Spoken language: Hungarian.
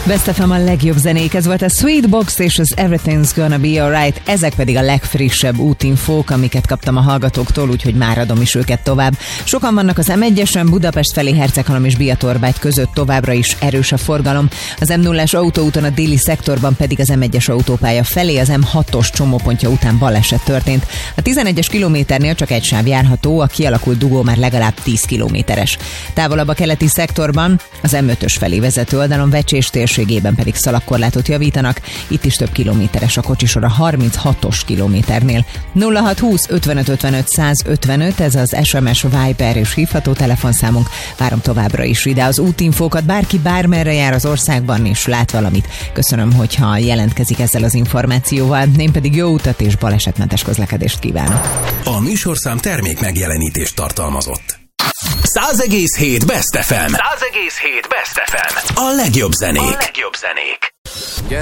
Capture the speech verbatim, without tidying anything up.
Best ef em a legjobb zenék, ez volt a Sweetbox és az Everything's Gonna Be Alright, ezek pedig a legfrissebb útinfók, amiket kaptam a hallgatóktól, úgyhogy már adom is őket tovább. Sokan vannak az em egyesen, Budapest felé Herceghalom és Biatorbágy között továbbra is erős a forgalom. Az em nullás autóúton a déli szektorban pedig az em egyes autópálya felé az em hatos csomópontja után baleset történt. A tizenegyes kilométernél csak egy sáv járható, a kialakult dugó már legalább tíz kilométeres. Távolabb a keleti szektorban az em ötös felé vezető oldalon Vecsés térségében pedig szalagkorlátot javítanak, itt is több kilométeres a kocsisor a harminchatos kilométernél. nulla hat húsz ötvenöt ötvenöt százötvenöt, ez az es em es, Viber és hívható telefonszámunk. Várom továbbra is ide az útinfókat, bárki bármerre jár az országban és lát valamit. Köszönöm, hogyha jelentkezik ezzel az információval, én pedig jó utat és balesetmentes közlekedést kívánok. A műsorszám termék megjelenítést tartalmazott. száz egész hét Best ef em. száz egész hét Best ef em. A legjobb zenék. A legjobb zenék.